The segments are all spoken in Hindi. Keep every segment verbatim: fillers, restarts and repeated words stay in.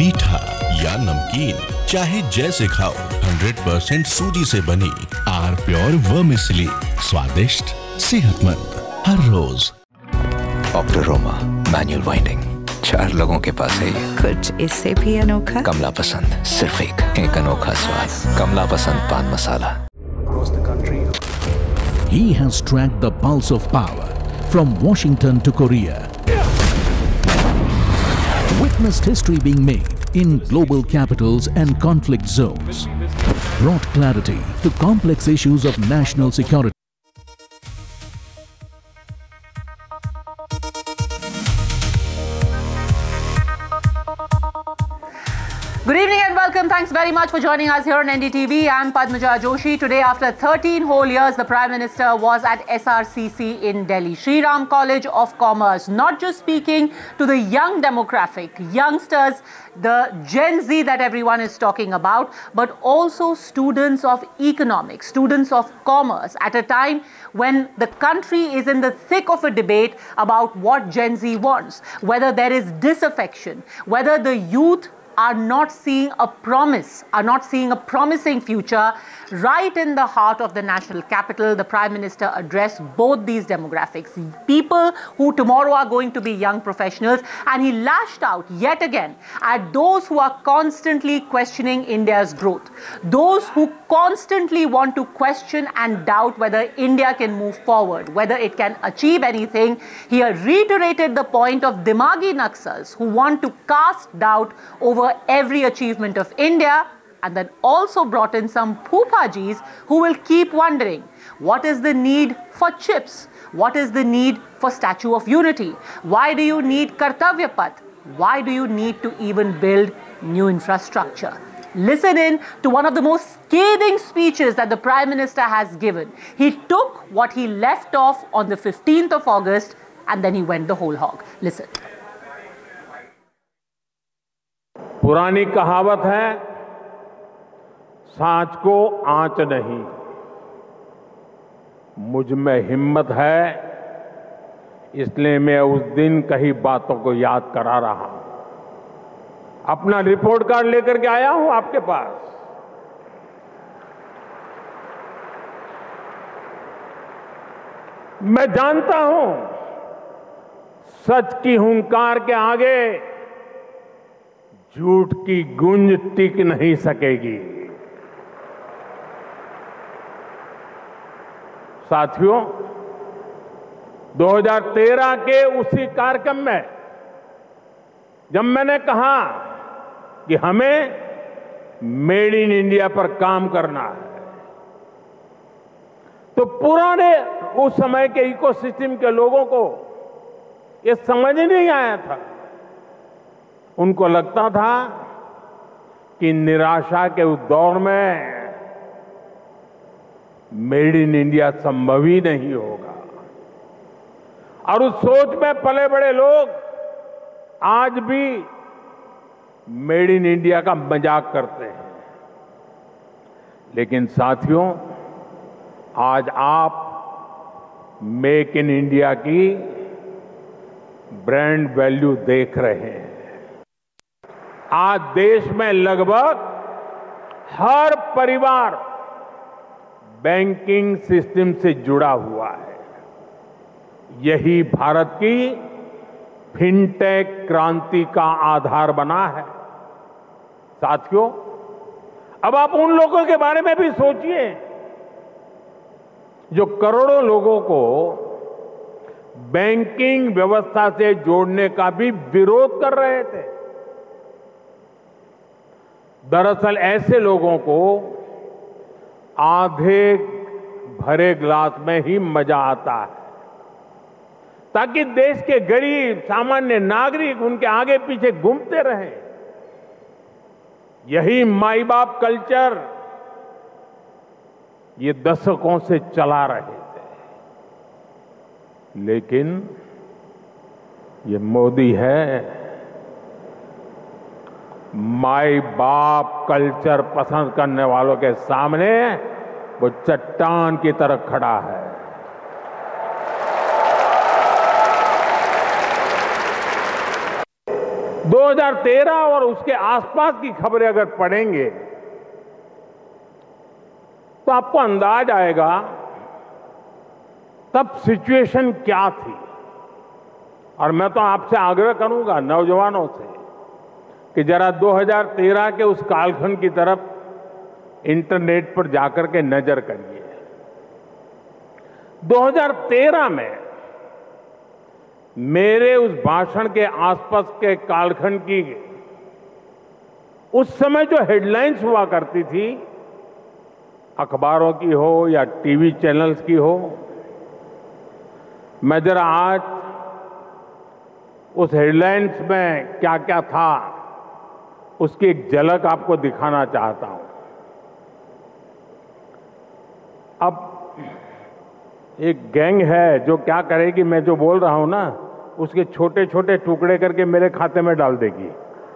मीठा या नमकीन, चाहे जैसे खाओ, हंड्रेड परसेंट सूजी से बनी आर प्योर वर्मिसेली, स्वादिष्ट, सेहतमंद हर रोज। ऑक्टोरोमा मैनुअल वाइंडिंग, चार लोगों के पास है ये। कुछ इससे भी अनोखा। कमला पसंद, सिर्फ एक एक अनोखा स्वाद। कमला पसंद पान मसाला। He has tracked the pulse of power from Washington to Korea. Witnessed history being made in global capitals and conflict zones. Brought clarity to complex issues of national security. Good evening and welcome. Thanks very much for joining us here on N D T V. I'm Padmaja Joshi. Today, after thirteen whole years, the Prime Minister was at S R C C in Delhi, Shri Ram College of Commerce, not just speaking to the young demographic, youngsters, the Gen Z that everyone is talking about, but also students of economics, students of commerce, at a time when the country is in the thick of a debate about what Gen Z wants, whether there is disaffection, whether the youth are not seeing a promise, are not seeing a promising future. Right in the heart of the national capital, the Prime Minister addressed both these demographics, people who tomorrow are going to be young professionals, and he lashed out yet again at those who are constantly questioning India's growth, those who constantly want to question and doubt whether India can move forward, whether it can achieve anything. He reiterated the point of Dimagi Naxals who want to cast doubt over every achievement of India, and then also brought in some Phupajis who will keep wondering, what is the need for chips? What is the need for Statue of Unity? Why do you need Kartavya Path? Why do you need to even build new infrastructure? Listen in to one of the most scathing speeches that the Prime Minister has given. He took what he left off on the fifteenth of August and then he went the whole hog. Listen. पुरानी कहावत है, सांच को आंच नहीं। मुझ में हिम्मत है, इसलिए मैं उस दिन कही बातों को याद करा रहा हूं। अपना रिपोर्ट कार्ड लेकर के आया हूं आपके पास। मैं जानता हूं, सच की हुंकार के आगे झूठ की गूंज टिक नहीं सकेगी। साथियों, दो हज़ार तेरह के उसी कार्यक्रम में जब मैंने कहा कि हमें मेड इन इंडिया पर काम करना है, तो पुराने उस समय के इकोसिस्टम के लोगों को ये समझ नहीं आया था। उनको लगता था कि निराशा के उस दौर में मेड इन इंडिया संभव ही नहीं होगा, और उस सोच में पले बड़े लोग आज भी मेड इन इंडिया का मजाक करते हैं। लेकिन साथियों, आज आप मेक इन इंडिया की ब्रांड वैल्यू देख रहे हैं। आज देश में लगभग हर परिवार बैंकिंग सिस्टम से जुड़ा हुआ है। यही भारत की फिनटेक क्रांति का आधार बना है। साथियों, अब आप उन लोगों के बारे में भी सोचिए जो करोड़ों लोगों को बैंकिंग व्यवस्था से जोड़ने का भी विरोध कर रहे थे। दरअसल ऐसे लोगों को आधे भरे गिलास में ही मजा आता है, ताकि देश के गरीब सामान्य नागरिक उनके आगे पीछे घूमते रहें। यही माई बाप कल्चर ये दशकों से चला रहे थे, लेकिन ये मोदी है माई बाप कल्चर पसंद करने वालों के सामने वो चट्टान की तरह खड़ा है। दो हज़ार तेरह और उसके आसपास की खबरें अगर पढ़ेंगे तो आपको अंदाज आएगा तब सिचुएशन क्या थी। और मैं तो आपसे आग्रह करूंगा नौजवानों से कि जरा दो हज़ार तेरह के उस कालखंड की तरफ इंटरनेट पर जाकर के नजर करिए। दो हज़ार तेरह में मेरे उस भाषण के आसपास के कालखंड की उस समय जो हेडलाइंस हुआ करती थी, अखबारों की हो या टीवी चैनल्स की हो, मैं जरा आज उस हेडलाइंस में क्या क्या था उसकी एक झलक आपको दिखाना चाहता हूं। अब एक गैंग है जो क्या करेगी, मैं जो बोल रहा हूं ना उसके छोटे छोटे टुकड़े करके मेरे खाते में डाल देगी।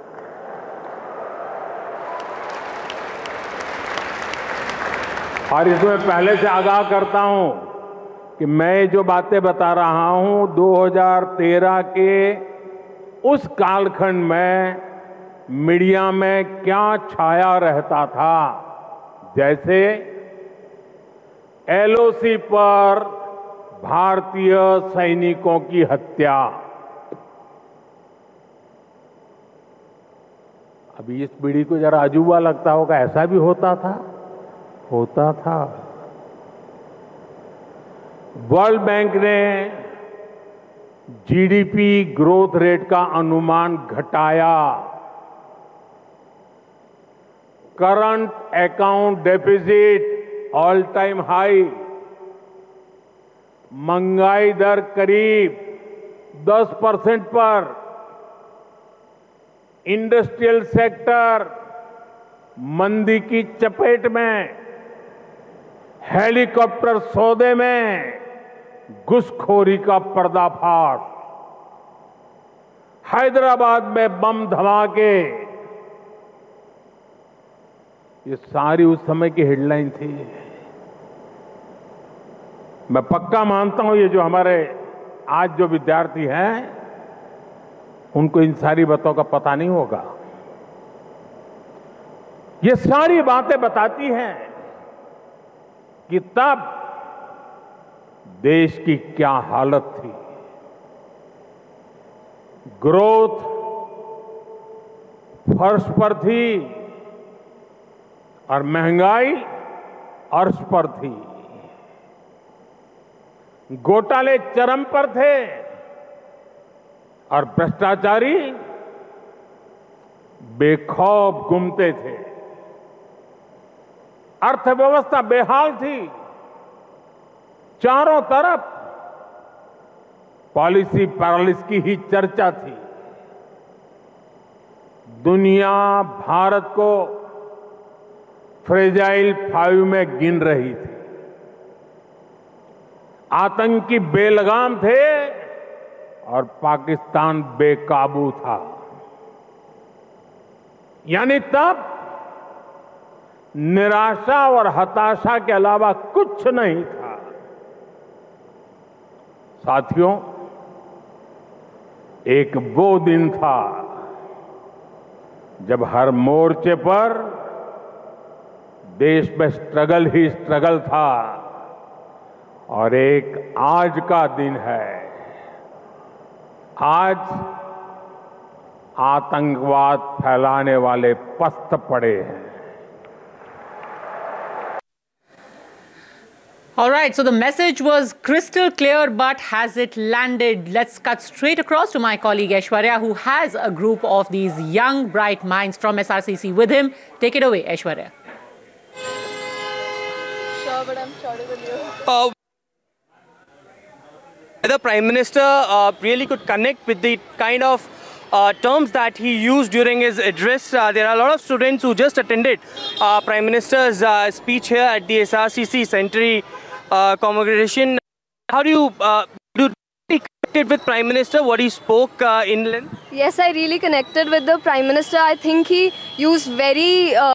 और इसमें पहले से आगाह करता हूं कि मैं जो बातें बता रहा हूं दो हज़ार तेरह के उस कालखंड में मीडिया में क्या छाया रहता था। जैसे एलओसी पर भारतीय सैनिकों की हत्या। अभी इस पीढ़ी को जरा अजूबा लगता होगा, ऐसा भी होता था होता था वर्ल्ड बैंक ने जीडीपी ग्रोथ रेट का अनुमान घटाया। Current account deficit all time high. महंगाई दर करीब दस परसेंट पर। इंडस्ट्रियल सेक्टर मंदी की चपेट में। हेलीकॉप्टर सौदे में घुसखोरी का पर्दाफाश। हैदराबाद में बम धमाके। ये सारी उस समय की हेडलाइन थी। मैं पक्का मानता हूं ये जो हमारे आज जो विद्यार्थी हैं उनको इन सारी बातों का पता नहीं होगा। ये सारी बातें बताती हैं कि तब देश की क्या हालत थी। ग्रोथ फर्श पर थी और महंगाई अर्श पर थी। घोटाले चरम पर थे और भ्रष्टाचारी बेखौफ घूमते थे। अर्थव्यवस्था बेहाल थी। चारों तरफ पॉलिसी पैरालिसिस की ही चर्चा थी। दुनिया भारत को फ्रेजाइल फाइव में गिन रही थी। आतंकी बेलगाम थे और पाकिस्तान बेकाबू था। यानी तब निराशा और हताशा के अलावा कुछ नहीं था। साथियों, एक वो दिन था जब हर मोर्चे पर देश में स्ट्रगल ही स्ट्रगल था और एक आज का दिन है। आज आतंकवाद फैलाने वाले पस्त पड़े हैं। All right, so the message was crystal clear, but has it landed? Let's cut straight across to my colleague Aishwarya, who has a group of these young, bright minds from S R C C with him. Take it away, Aishwarya. Sure, but I'm sure it will. Uh, the Prime Minister uh, really could connect with the kind of uh, terms that he used during his address. Uh, there are a lot of students who just attended uh, Prime Minister's uh, speech here at the S R C C centenary uh, commemoration. How do you uh, do you connected with Prime Minister? What he spoke uh, in length? Yes, I really connected with the Prime Minister. I think he used very uh,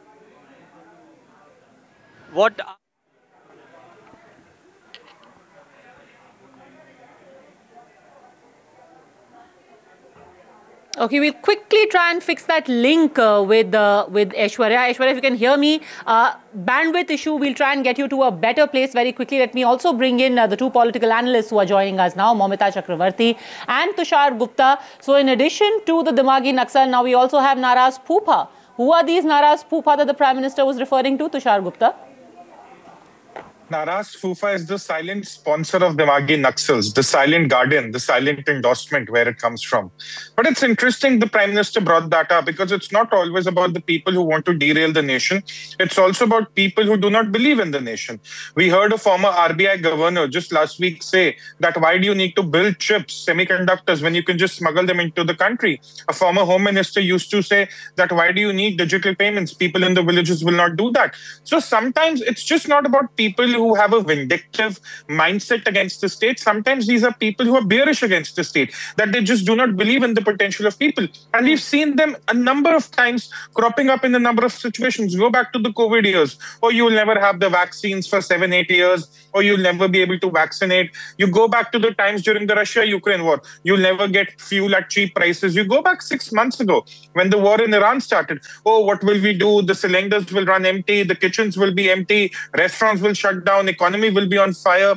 What Okay, we'll quickly try and fix that link uh, with uh, with Aishwarya. Aishwarya, if you can hear me, uh, bandwidth issue, we'll try and get you to a better place very quickly. Let me also bring in uh, the two political analysts who are joining us now, Momita Chakravarti and Tushar Gupta. So in addition to the Dimagi Naxal, now we also have Naraz Phupha. Who are these Naraz Phupha that the Prime Minister was referring to, Tushar Gupta? Naraz Phupha is the silent sponsor of Dimagi Naxals, the silent guardian, the silent endorsement where it comes from. But it's interesting the Prime Minister brought that up because it's not always about the people who want to derail the nation. It's also about people who do not believe in the nation. We heard a former R B I governor just last week say that why do you need to build chips, semiconductors, when you can just smuggle them into the country? A former home minister used to say that why do you need digital payments? People in the villages will not do that. So sometimes it's just not about people who have a vindictive mindset against the state. Sometimes these are people who are bearish against the state, that they just do not believe in the potential of people. And we've seen them a number of times cropping up in a number of situations. Go back to the COVID years. Or you will never have the vaccines for seven, eight years, or you'll never be able to vaccinate. You go back to the times during the Russia-Ukraine war. You'll never get fuel at cheap prices. You go back six months ago when the war in Iran started. Oh, what will we do? The cylinders will run empty. The kitchens will be empty. Restaurants will shut down. Economy will be on fire.